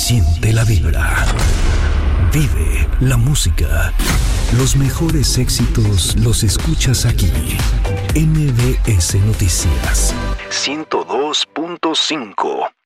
Siente la vibra. Vive la música. Los mejores éxitos los escuchas aquí. MBS Noticias 102.5.